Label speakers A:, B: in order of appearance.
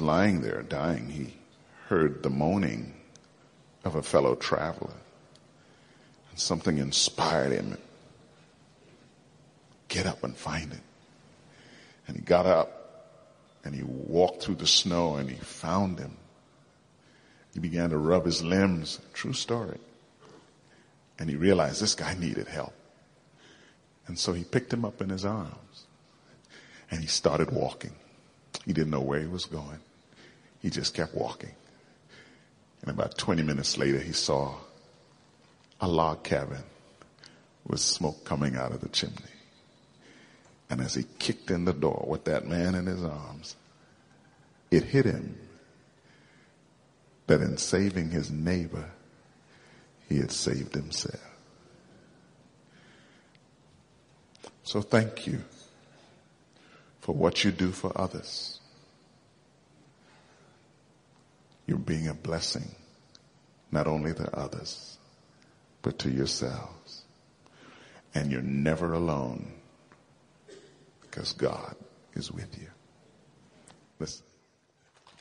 A: lying there dying, he heard the moaning of a fellow traveler. And something inspired him. Get up and find it. And he got up and he walked through the snow and he found him. He began to rub his limbs. True story. And he realized this guy needed help. And so he picked him up in his arms and he started walking. He didn't know where he was going. He just kept walking. And about 20 minutes later, he saw a log cabin with smoke coming out of the chimney. And as he kicked in the door with that man in his arms, it hit him that in saving his neighbor, he had saved himself. So thank you for what you do for others. You're being a blessing, not only to others, but to yourselves. And you're never alone because God is with you. Listen.